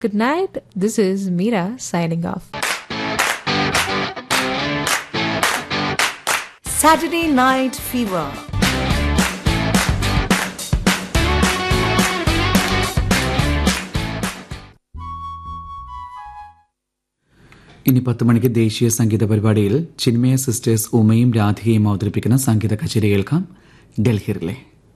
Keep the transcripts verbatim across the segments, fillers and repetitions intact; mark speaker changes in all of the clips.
Speaker 1: Good night. This is Meera signing off.
Speaker 2: Saturday Night Fever.
Speaker 3: ഇനി പത്ത് മണിക്ക് ദേശീയ സംഗീത പരിപാടിയിൽ ചിന്മയ സിസ്റ്റേഴ്സ് ഉമയും രാധികയും അവതരിപ്പിക്കുന്ന സംഗീത കച്ചേരി കേൾക്കാം. ഡൽഹിയിലെ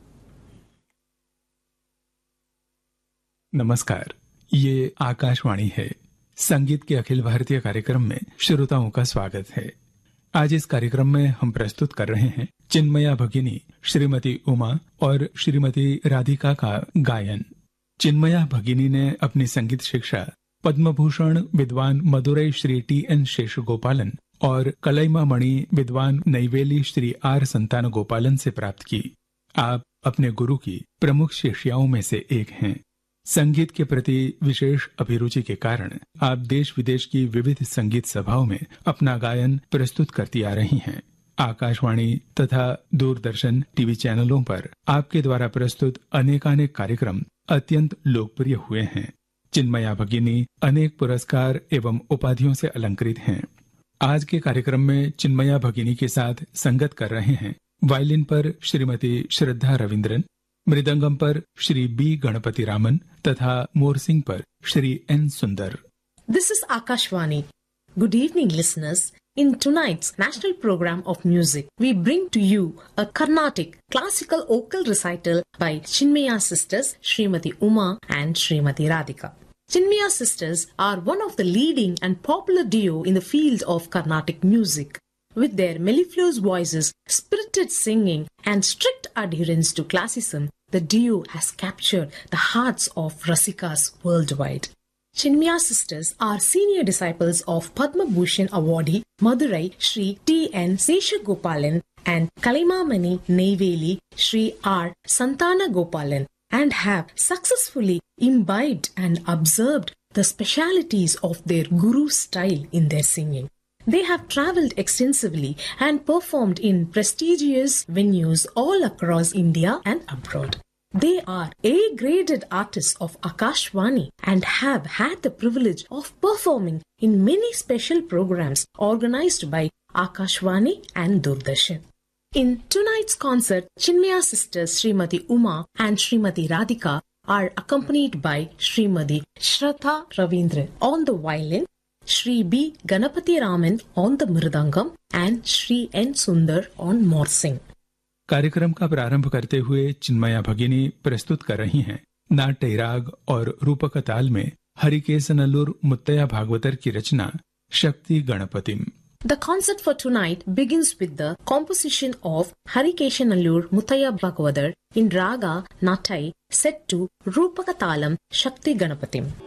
Speaker 4: नमस्कार, ये आकाशवाणी है. संगीत के अखिल भारतीय कार्यक्रम में श्रोताओं का स्वागत है. आज इस कार्यक्रम में हम प्रस्तुत कर रहे हैं चिन्मया भगिनी श्रीमती उमा और श्रीमती राधिका का गायन. चिन्मया भगिनी ने अपनी संगीत शिक्षा पद्म भूषण विद्वान मदुरई श्री टी एन शेषगोपालन और कलईमा मणि विद्वान नैवेली श्री आर संतान गोपालन से प्राप्त की. आप अपने गुरु की प्रमुख शिष्याओं में से एक हैं. संगीत के प्रति विशेष अभिरुचि के कारण आप देश विदेश की विविध संगीत सभाओं में अपना गायन प्रस्तुत करती आ रही हैं. आकाशवाणी तथा दूरदर्शन टीवी चैनलों पर आपके द्वारा प्रस्तुत अनेकानेक कार्यक्रम अत्यंत लोकप्रिय हुए हैं. चिन्मया भगिनी अनेक पुरस्कार एवं उपाधियों से अलंकृत हैं. आज के कार्यक्रम में चिन्मया भगिनी के साथ संगत कर रहे हैं वायलिन पर श्रीमती श्रद्धा रविंद्रन, मृदंगम पर श्री बी गणपति रामन तथा मोरसिंग पर श्री एन सुंदर.
Speaker 5: This is Akashvani. Good evening, listeners. In tonight's national program of music, we bring to you a Carnatic classical vocal recital by Chinmaya sisters Srimati Uma and Srimati Radhika. Chinmaya sisters are one of the leading and popular duo in the field of Carnatic music. With their mellifluous voices, spirited singing, and strict adherence to classicism, the duo has captured the hearts of Rasikas worldwide. Chinmaya sisters are senior disciples of Padma Bhushan awardee Madurai Shri T N Seshagopalan and Kalaimamani Neyveli Shri R Santana Gopalan and have successfully imbibed and observed the specialities of their guru style in their singing. They have travelled extensively and performed in prestigious venues all across India and abroad. They are A-graded artists of Akashvani and have had the privilege of performing in many special programs organized by Akashvani and Doordarshan. In tonight's concert, Chinmaya sisters Srimati Uma and Srimati Radhika are accompanied by Srimati Shraddha Ravindran on the violin, Shri B. Ganapati Raman on the mridangam and Shri N. Sundar on morsing.
Speaker 4: कार्यक्रम का प्रारंभ करते हुए चिन्मया भगिनी प्रस्तुत कर रही हैं नाट्य राग और रूपक ताल में हरिकेशनल्लूर मुत्तया भागवतर की रचना शक्ति गणपतिम.
Speaker 5: The concert for tonight begins with the composition of Harikeshanallur Muttaya Bhagavatar in Raga Natai set to Rupaka Talam Shakti Ganapatim.